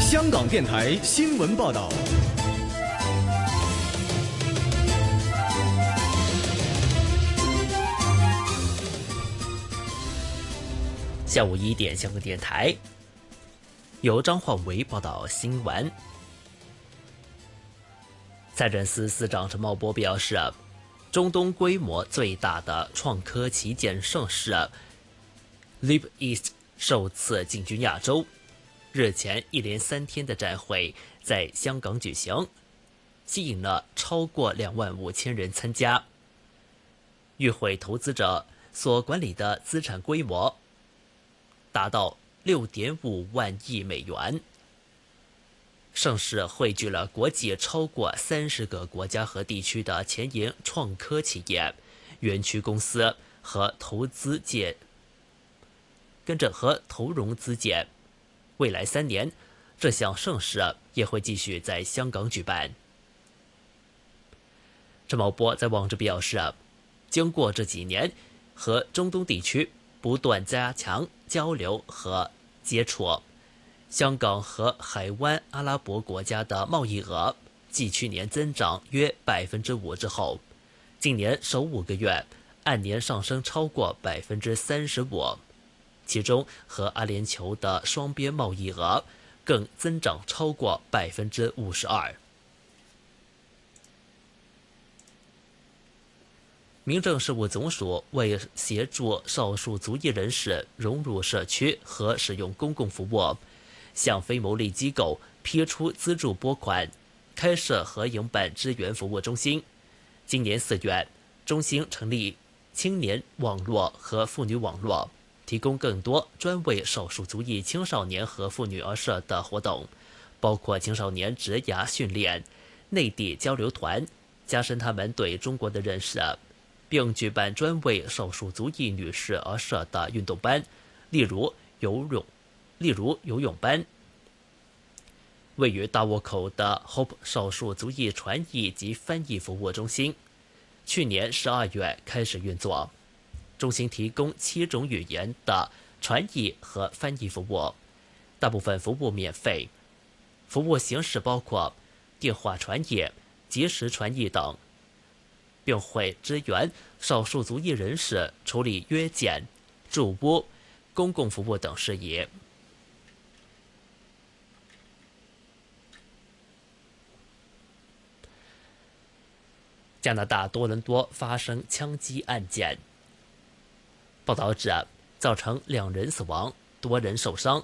香港电台新闻报道。 下午1点，香港电台由张焕维报道新闻。财政司司长陈茂波表示，中东规模最大的创科旗舰盛事 Leap East 首次进军亚洲，日前一连3天的展会在香港举行，吸引了超过25000人参加。与会投资者所管理的资产规模达到6.5万亿美元。盛事汇聚了国际超过30个国家和地区的前沿创科企业、园区公司和投融资界。未来3年，这项盛事也会继续在香港举办。陈茂波在网志表示，经过这几年和中东地区不断加强交流和接触，香港和海湾阿拉伯国家的贸易额继去年增长约5%之后，今年首5个月按年上升超过35%，其中和阿联酋的双边贸易额更增长超过52%。民政事务总署为协助少数族裔人士融入社区和使用公共服务，向非牟利机构批出资助拨款，开设合营办支援服务中心。今年4月，中心成立青年网络和妇女网络，提供更多专为少数族裔青少年和妇女而设的活动，包括青少年职涯训练、内地交流团，加深他们对中国的认识，并举办专为少数族裔女士而设的运动班，例如游泳班。位于大窝口的 Hope 少数族裔传译及翻译服务中心，去年12月开始运作。中心提供7种语言的传译和翻译服务，大部分服务免费。服务形式包括电话传译、即时传译等，并会支援少数族裔人士处理约检、住屋、公共服务等事宜。加拿大多伦多发生枪击案件，报道指造成2人死亡，多人受伤。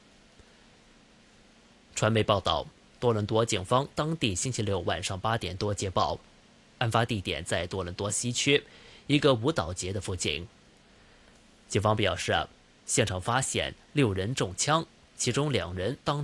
传媒报道，多伦多警方当地星期六晚上8点多接报，案发地点在多伦多西区一个舞蹈节的附近。警方表示，现场发现6人中枪，其中2人当